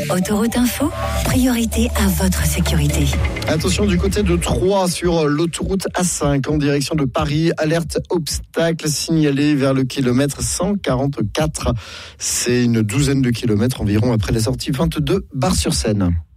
Autoroute Info, priorité à votre sécurité. Attention du côté de Troyes sur l'autoroute A5 en direction de Paris. Alerte obstacle signalée vers le kilomètre 144. C'est une douzaine de kilomètres environ après la sortie 22 Bar-sur-Seine.